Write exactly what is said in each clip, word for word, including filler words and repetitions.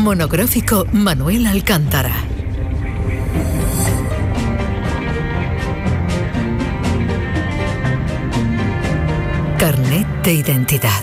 Monográfico Manuel Alcántara. Carnet de identidad.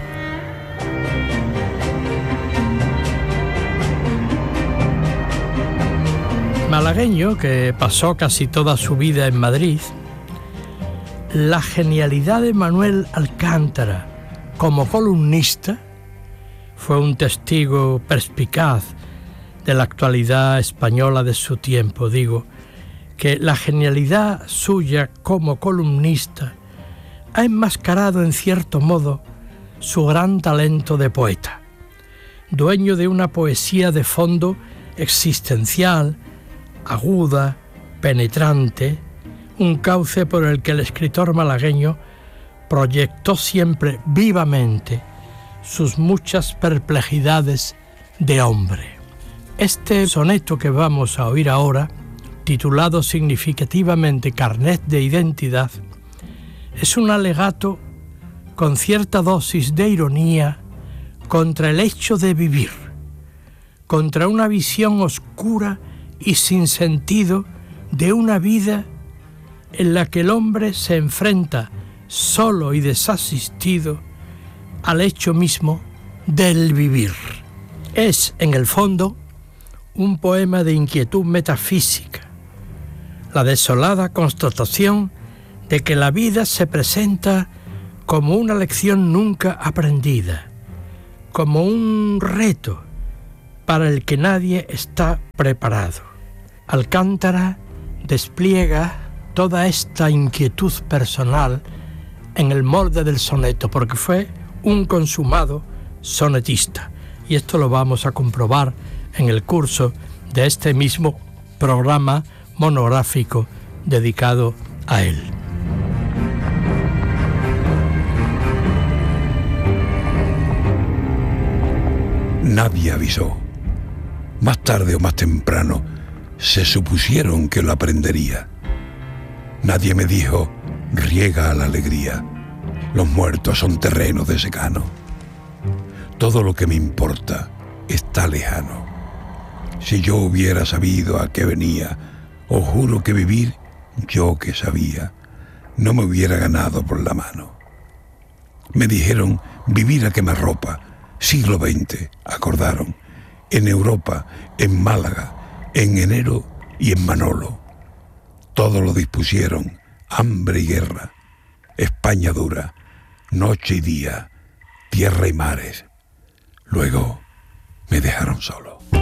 Malagueño que pasó casi toda su vida en Madrid, la genialidad de Manuel Alcántara como columnista fue un testigo perspicaz de la actualidad española de su tiempo. Digo que la genialidad suya como columnista ha enmascarado en cierto modo su gran talento de poeta, dueño de una poesía de fondo existencial, aguda, penetrante, un cauce por el que el escritor malagueño proyectó siempre vivamente sus muchas perplejidades de hombre. Este soneto que vamos a oír ahora, titulado significativamente Carnet de Identidad, es un alegato con cierta dosis de ironía contra el hecho de vivir, contra una visión oscura y sin sentido de una vida en la que el hombre se enfrenta solo y desasistido al hecho mismo del vivir. Es, en el fondo, un poema de inquietud metafísica, la desolada constatación de que la vida se presenta como una lección nunca aprendida, como un reto para el que nadie está preparado. Alcántara despliega toda esta inquietud personal en el molde del soneto, porque fue un consumado sonetista. Y esto lo vamos a comprobar en el curso de este mismo programa monográfico dedicado a él. Nadie avisó. Más tarde o más temprano se supusieron que lo aprendería. Nadie me dijo, riega la alegría, los muertos son terreno de secano. Todo lo que me importa está lejano. Si yo hubiera sabido a qué venía, os juro que vivir, yo que sabía, no me hubiera ganado por la mano. Me dijeron, vivir a quemarropa, siglo veinte, acordaron, en Europa, en Málaga, en enero y en Manolo. Todo lo dispusieron, hambre y guerra, España dura, noche y día, tierra y mares. Luego me dejaron solo.